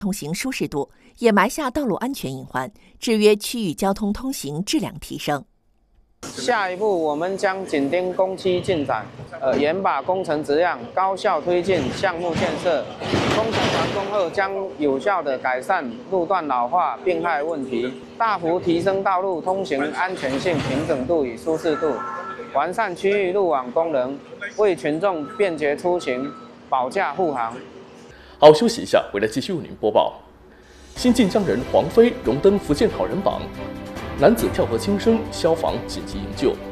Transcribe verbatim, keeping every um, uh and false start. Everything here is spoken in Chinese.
通行舒适度，也埋下道路安全隐患，制约区域交通通行质量提升。 下一步，我们将紧盯工期进展，呃，严把工程质量，高效推进项目建设。工程完工后，将有效地改善路段老化、病害问题，大幅提升道路通行安全性、平整度与舒适度，完善区域路网功能，为群众便捷出行，保驾护航。 好，休息一下，回来继续为您播报。新晋江人黄飞荣登福建好人榜。男子跳河轻生，消防紧急营救。